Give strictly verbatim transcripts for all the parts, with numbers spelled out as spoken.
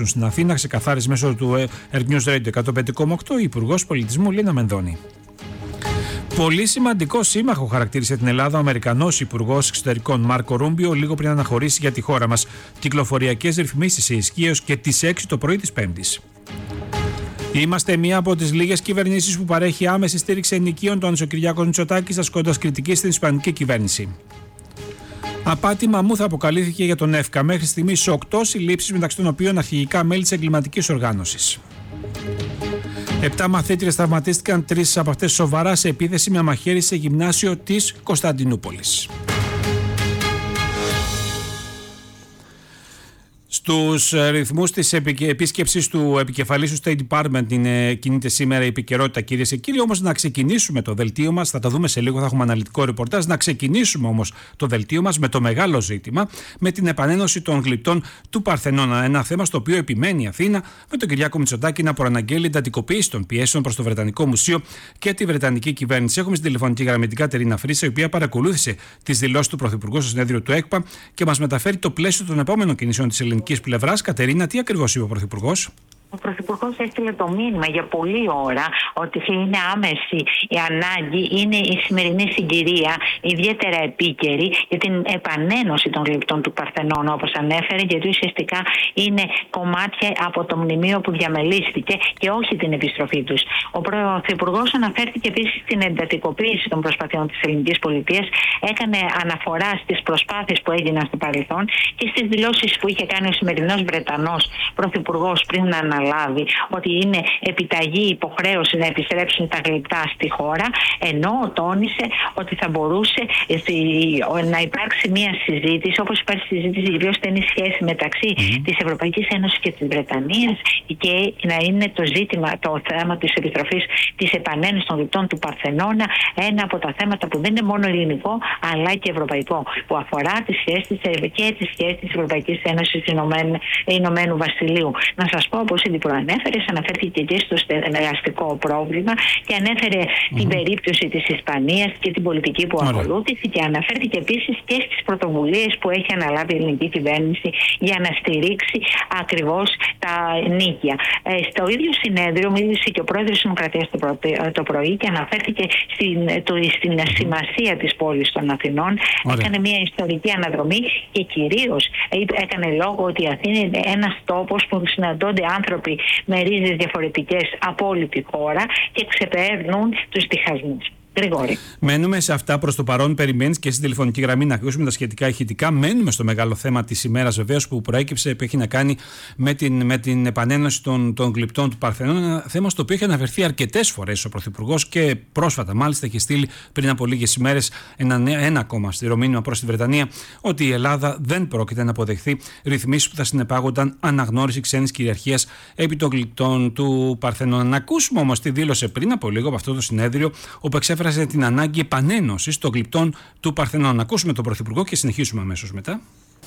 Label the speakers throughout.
Speaker 1: επιστρέψουν στην Αθήνα, ξεκαθάρισε μέσω του Earth News Radio εκατόν πέντε κόμμα οκτώ η Υπουργός Πολιτισμού Λίνα Μενδώνη. Πολύ σημαντικό σύμμαχο χαρακτήρισε την Ελλάδα ο Αμερικανός Υπουργός Εξωτερικών Μάρκο Ρούμπιο λίγο πριν αναχωρήσει για τη χώρα μας. Κυκλοφοριακές ρυθμίσεις σε ισχύω και τις έξι το πρωί της Πέμπτης. Είμαστε μία από τις λίγες κυβερνήσεις που παρέχει άμεση στήριξη ενοικίων, τόνισε ο Κυριάκος Μητσοτάκης, ασκώντας κριτική στην ισπανική κυβέρνηση. Απάτη μαμούθα αποκαλύφθηκε για τον ΕΦΚΑ. Μέχρι στιγμής οκτώ συλλήψεις, μεταξύ των οποίων αρχηγικά μέλη της εγκληματικής οργάνωσης. Επτά μαθήτριες τραυματίστηκαν, τρεις από αυτές σοβαρά σε επίθεση με μαχαίρι σε γυμνάσιο της Κωνσταντινούπολης. Στους ρυθμούς της επίσκεψης του επικεφαλής του State Department είναι, κινείται σήμερα η επικαιρότητα, κυρίες και κύριοι. Όμως να ξεκινήσουμε το δελτίο μας, θα τα δούμε σε λίγο, θα έχουμε αναλυτικό ρεπορτάζ. Να ξεκινήσουμε όμως το δελτίο μας με το μεγάλο ζήτημα, με την επανένωση των γλυπτών του Παρθενώνα. Ένα θέμα στο οποίο επιμένει η Αθήνα, με τον Κυριάκο Μητσοτάκη να προαναγγέλει εντατικοποίηση των πιέσεων προς το Βρετανικό Μουσείο και τη Βρετανική κυβέρνηση. Έχουμε στην τηλεφωνική γραμμή την Κατερίνα Φρύσα, η οποία παρακολούθησε τις δηλώσεις του Πρωθυπουργού στο συνέδριο του ΕΚΠΑ και μας μεταφέρει το πλαίσιο των επόμενων κινήσεων της ελληνικής πλευράς. Κατερίνα, τι ακριβώς είπε ο Πρωθυπουργός?
Speaker 2: Ο Πρωθυπουργός έστειλε το μήνυμα για πολλή ώρα ότι είναι άμεση η ανάγκη, είναι η σημερινή συγκυρία ιδιαίτερα επίκαιρη για την επανένωση των γλυπτών του Παρθενώνα, όπως ανέφερε, γιατί ουσιαστικά είναι κομμάτια από το μνημείο που διαμελίστηκε και όχι την επιστροφή τους. Ο Πρωθυπουργός αναφέρθηκε επίσης στην εντατικοποίηση των προσπαθειών της ελληνικής πολιτείας, έκανε αναφορά στις προσπάθειες που έγιναν στο παρελθόν και στις δηλώσεις που είχε κάνει ο σημερινός Βρετανός Πρωθυπουργός πριν να αναλάβει ότι είναι επιταγή, υποχρέωση να επιστρέψουν τα γλυπτά στη χώρα, ενώ τόνισε ότι θα μπορούσε να υπάρξει μια συζήτηση, όπως υπάρχει συζήτηση για στενή σχέση μεταξύ mm-hmm. της Ευρωπαϊκής Ένωσης και της Βρετανίας, και να είναι το ζήτημα, το θέμα της επιστροφής, της επανένωσης των γλυπτών του Παρθενώνα, ένα από τα θέματα που δεν είναι μόνο ελληνικό αλλά και ευρωπαϊκό, που αφορά τις σχέσεις και τις σχέσεις της Ευρωπαϊκής Ένωσης του Ηνωμένου Βασιλείου. Να σας πω, όπως ήδη προανέφερες, αναφέρθηκε και στο στεγαστικό πρόβλημα και ανέφερε mm-hmm. την περίπτωση της Ισπανίας και την πολιτική που ακολούθησε και αναφέρθηκε επίσης και στις πρωτοβουλίες που έχει αναλάβει η ελληνική κυβέρνηση για να στηρίξει ακριβώς τα νίκια. Ε, στο ίδιο συνέδριο μίλησε και ο πρόεδρος της Δημοκρατίας το, προ, το πρωί και αναφέρθηκε στην, το, στην mm-hmm. σημασία της πόλης των Αθηνών. Ωραία. Έκανε μια ιστορική αναδρομή και κυρίως έκανε λόγο ότι η Αθήνα είναι ένας τόπος που συναντώνται άνθρωποι με ρίζες διαφορετικές από όλη τη χώρα και ξεπερνούν τους διχασμούς. Γρηγόρη.
Speaker 1: Μένουμε σε αυτά προς το παρόν. Περιμένεις και στην τηλεφωνική γραμμή να ακούσουμε τα σχετικά ηχητικά. Μένουμε στο μεγάλο θέμα της ημέρας, βεβαίως, που προέκυψε, που έχει να κάνει με την, με την επανένωση των, των γλυπτών του Παρθενώνα. Ένα θέμα στο οποίο έχει αναφερθεί αρκετές φορές ο Πρωθυπουργός και πρόσφατα, μάλιστα, έχει στείλει πριν από λίγες ημέρες ένα, ένα ακόμα αυστηρό μήνυμα προς τη Βρετανία ότι η Ελλάδα δεν πρόκειται να αποδεχθεί ρυθμίσεις που θα συνεπάγονταν αναγνώριση ξένης κυριαρχίας επί των γλυπτών του Παρθενώνα. Να ακούσουμε όμως τι δήλωσε πριν από λίγο από αυτό το συνέδριο, όπου εξέφερε την ανάγκη επανένωσης των γλυπτών του Παρθενώνα. Να ακούσουμε τον Πρωθυπουργό και συνεχίσουμε αμέσως μετά.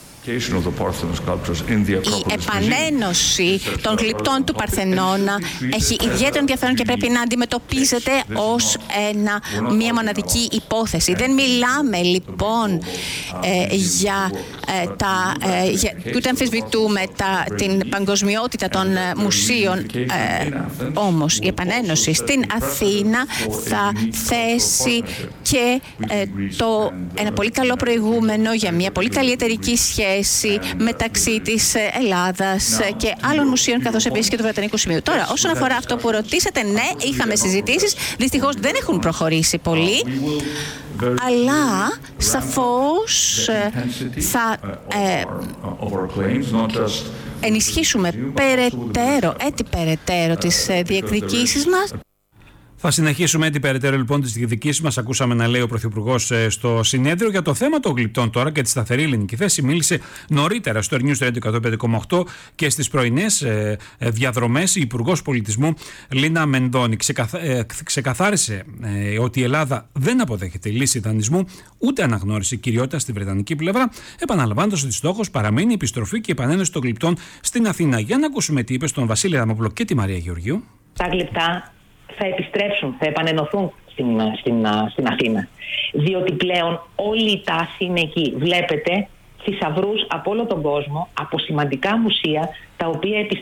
Speaker 3: Η επανένωση των γλυπτών του Παρθενώνα έχει ιδιαίτερο ενδιαφέρον και πρέπει να αντιμετωπίζεται ως ένα, μια μοναδική υπόθεση. Δεν μιλάμε λοιπόν ε, για ε, τα. Ε, για, ούτε αμφισβητούμε τα, την παγκοσμιότητα των ε, μουσείων. Ε, όμως η επανένωση στην Αθήνα θα θέσει και ε, το, ένα πολύ καλό προηγούμενο για μια πολύ καλή εταιρική σχέση μεταξύ της Ελλάδας και άλλων μουσείων, καθώς επίσης και του Βρετανικού Σημείου. Τώρα, όσον αφορά αυτό που ρωτήσατε, ναι, είχαμε συζητήσεις. Δυστυχώς δεν έχουν προχωρήσει πολύ. Αλλά σαφώς θα ε, ενισχύσουμε περαιτέρω, έτσι περαιτέρω τις διεκδικήσεις μας.
Speaker 1: Θα συνεχίσουμε την περαιτέρω λοιπόν τη διεκδικήση μας. Ακούσαμε να λέει ο Πρωθυπουργός στο συνέδριο για το θέμα των γλυπτών τώρα και τη σταθερή ελληνική θέση. Μίλησε νωρίτερα στο Earth News Radio εκατόν πέντε κόμμα οκτώ και στις πρωινές ε, διαδρομές η Υπουργός Πολιτισμού Λίνα Μενδώνη ξεκαθα, ε, ξεκαθάρισε ε, ότι η Ελλάδα δεν αποδέχεται λύση δανεισμού ούτε αναγνώριση κυριότητα στη βρετανική πλευρά, επαναλαμβάνοντας ότι στόχος παραμένει η επιστροφή και η επανένωση των γλυπτών στην Αθήνα. Για να ακούσουμε τι είπε στον Βασίλη Αδαμόπουλο και τη Μαρία Γεωργίου.
Speaker 4: Τα γλυπτά θα επιστρέψουν, θα επανενωθούν στην, στην, στην Αθήνα. Διότι πλέον όλη η τάση είναι εκεί. Βλέπετε θησαυρούς από όλο τον κόσμο, από σημαντικά μουσεία, τα οποία επιστρέφουν